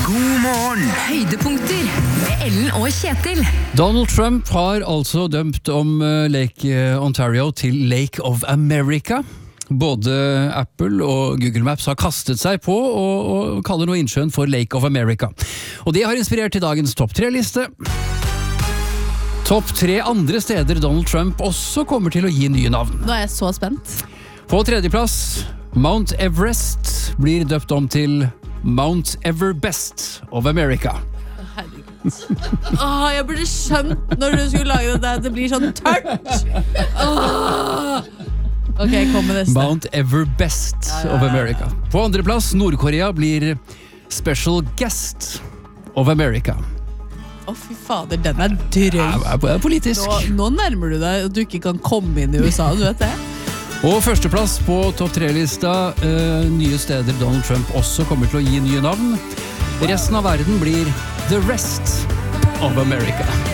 God morgen! Høydepunkter med Ellen og Kjetil. Donald Trump har altså dømt om Lake Ontario til Lake of America. Både Apple og Google Maps har kastet seg på og kaller nå innsjøen for Lake of America. Og det har inspirert til dagens topp 3-liste. Topp 3 andre steder Donald Trump også kommer til å gi nye navn. Nå er jeg så spent. På tredjeplass, Mount Everest blir døpt om til Mount Everbest of America. Jeg burde skjønt når du skulle lage det, det blir sånn tørt. Ok, kom med neste. Mount Everbest of America. På andreplass, Nord-Korea blir Special Guest of America. Fy fader, den er drøy. Det er politisk. Nå nærmer du deg at du ikke kan komme inn i USA, du vet det? Og førsteplass på topp 3-lista, nye steder Donald Trump også kommer til å gi nye navn. Resten av verden blir The Rest of America.